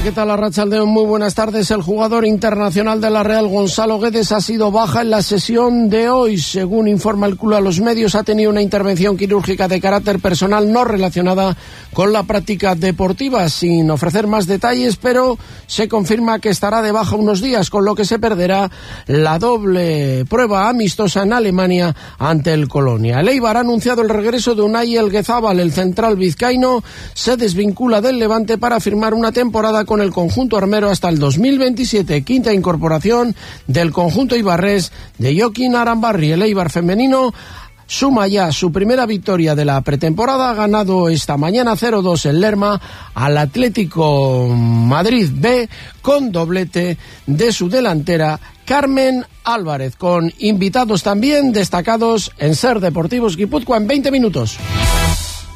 ¿qué tal? Arratsaldeon, muy buenas tardes. El jugador internacional de la Real, Gonzalo Guedes, ha sido baja en la sesión de hoy. Según informa el club a los medios, ha tenido una intervención quirúrgica de carácter personal no relacionada con la práctica deportiva, sin ofrecer más detalles, pero se confirma que estará de baja unos días, con lo que se perderá la doble prueba amistosa en Alemania ante el Colonia. El Eibar ha anunciado el regreso de Unai Elguezábal. El central vizcaíno se desvincula del Levante para firmar una temporada con el conjunto armero hasta el 2027, quinta incorporación del conjunto ibarrés de Jokin Arambarri. El Eibar femenino suma ya su primera victoria de la pretemporada, ha ganado esta mañana 0-2 en Lerma al Atlético Madrid B, con doblete de su delantera Carmen Álvarez, con invitados también destacados en Ser Deportivos Guipúzcoa en 20 minutos.